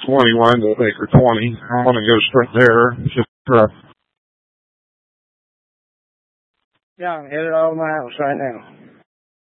21 to acre 20. I want to go straight there. Just Yeah, I'm headed out of my house right now.